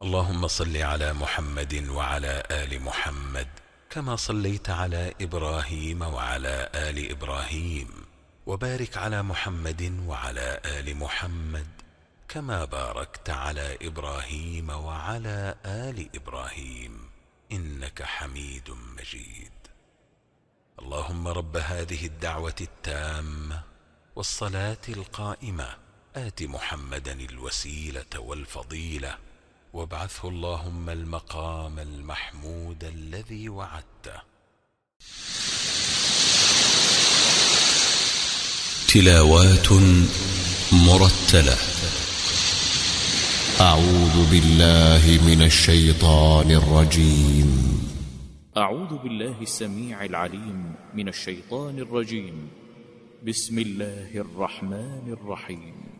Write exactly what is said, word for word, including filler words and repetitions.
اللهم صل على محمد وعلى آل محمد كما صليت على إبراهيم وعلى آل إبراهيم، وبارك على محمد وعلى آل محمد كما باركت على إبراهيم وعلى آل إبراهيم إنك حميد مجيد. اللهم رب هذه الدعوة التامة والصلاة القائمة آت محمدا الوسيلة والفضيلة وابعثه اللهم المقام المحمود الذي وعدته. تلاوات مرتلة. أعوذ بالله من الشيطان الرجيم. أعوذ بالله السميع العليم من الشيطان الرجيم. بسم الله الرحمن الرحيم.